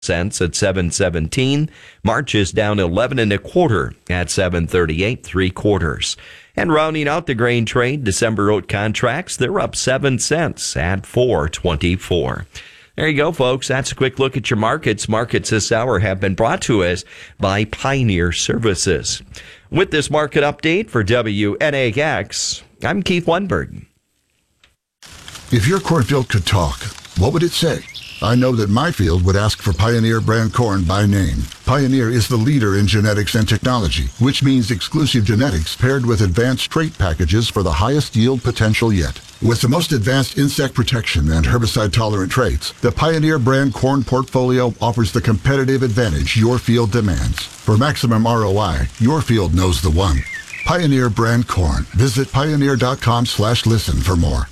cents at 7.17. March is down 11 1/4 at 7.38 3/4. And rounding out the grain trade, December oat contracts, they're up 7 cents at 4.24. There you go, folks. That's a quick look at your markets. Markets this hour have been brought to us by Pioneer Services. With this market update for WNAX, I'm Keith Lundberg. If your cornfield could talk, what would it say? I know that my field would ask for Pioneer brand corn by name. Pioneer is the leader in genetics and technology, which means exclusive genetics paired with advanced trait packages for the highest yield potential yet. With the most advanced insect protection and herbicide-tolerant traits, the Pioneer brand corn portfolio offers the competitive advantage your field demands. For maximum ROI, your field knows the one. Pioneer brand corn. Visit pioneer.com/listen for more.